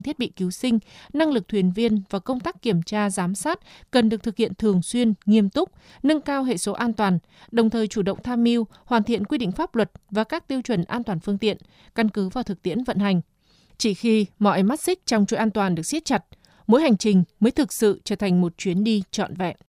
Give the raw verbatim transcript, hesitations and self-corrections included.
thiết bị cứu sinh, năng lực thuyền viên và công tác kiểm tra giám sát cần được thực hiện thường xuyên, nghiêm túc, nâng cao hệ số an toàn, đồng thời chủ động tham mưu, hoàn thiện quy định pháp luật và các tiêu chuẩn an toàn phương tiện, căn cứ vào thực tiễn vận hành. Chỉ khi mọi mắt xích trong chuỗi an toàn được siết chặt, mỗi hành trình mới thực sự trở thành một chuyến đi trọn vẹn.